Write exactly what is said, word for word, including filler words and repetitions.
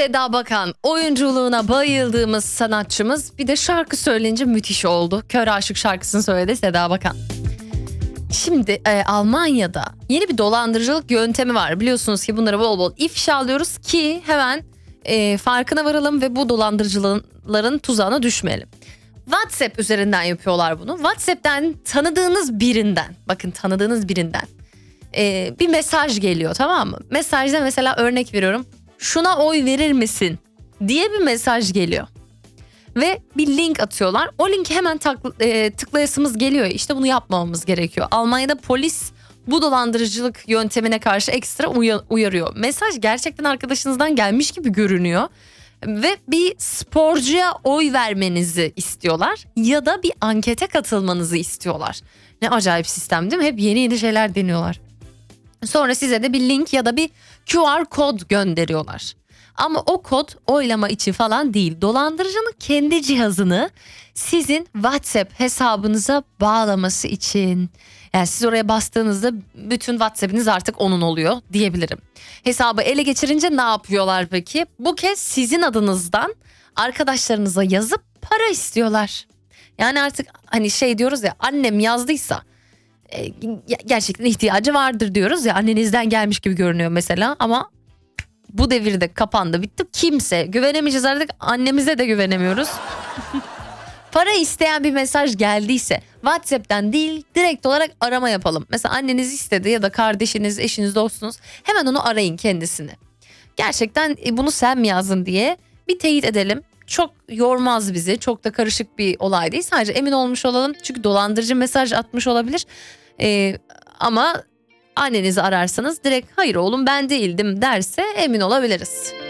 Seda Bakan, oyunculuğuna bayıldığımız sanatçımız, bir de şarkı söyleyince müthiş oldu. Kör Aşık şarkısını söyledi Seda Bakan. Şimdi e, Almanya'da yeni bir dolandırıcılık yöntemi var. Biliyorsunuz ki bunları bol bol ifşa alıyoruz ki hemen e, farkına varalım ve bu dolandırıcıların tuzağına düşmeyelim. WhatsApp üzerinden yapıyorlar bunu. WhatsApp'ten tanıdığınız birinden, bakın tanıdığınız birinden e, bir mesaj geliyor, tamam mı? Mesajda mesela örnek veriyorum. Şuna oy verir misin diye bir mesaj geliyor. Ve bir link atıyorlar. O linki hemen tak, e, tıklayasımız geliyor. İşte bunu yapmamamız gerekiyor. Almanya'da polis bu dolandırıcılık yöntemine karşı ekstra uyarıyor. Mesaj gerçekten arkadaşınızdan gelmiş gibi görünüyor. Ve bir sporcuya oy vermenizi istiyorlar. Ya da bir ankete katılmanızı istiyorlar. Ne acayip sistem değil mi? Hep yeni yeni şeyler deniyorlar. Sonra size de bir link ya da bir Q R kod gönderiyorlar. Ama o kod oylama için falan değil. Dolandırıcının kendi cihazını sizin WhatsApp hesabınıza bağlaması için. Yani siz oraya bastığınızda bütün WhatsApp'iniz artık onun oluyor diyebilirim. Hesabı ele geçirince ne yapıyorlar peki? Bu kez sizin adınızdan arkadaşlarınıza yazıp para istiyorlar. Yani artık hani şey diyoruz ya, annem yazdıysa e, gerçekten ihtiyacı vardır diyoruz ya, annenizden gelmiş gibi görünüyor mesela ama bu devirde kapandı, bitti. Kimse güvenemeyeceğiz artık, annemize de güvenemiyoruz. Para isteyen bir mesaj geldiyse WhatsApp'ten değil, direkt olarak arama yapalım. Mesela anneniz istedi ya da kardeşiniz, eşiniz, dostunuz, hemen onu arayın kendisini. Gerçekten bunu sen mi yazdın diye bir teyit edelim. Çok yormaz bizi, çok da karışık bir olay değil. Sadece emin olmuş olalım, çünkü dolandırıcı mesaj atmış olabilir. Ee, ama annenizi ararsanız direkt hayır oğlum ben değildim derse emin olabiliriz.